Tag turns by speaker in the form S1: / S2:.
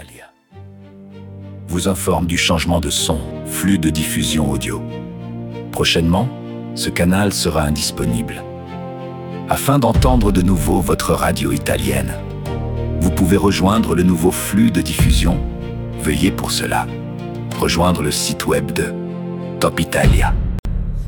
S1: Italia vous informe du changement de son, flux de diffusion audio. Prochainement, ce canal sera indisponible. Afin d'entendre de nouveau votre radio italienne, vous pouvez rejoindre le nouveau flux de diffusion. Veuillez pour cela rejoindre le site web de Top Italia.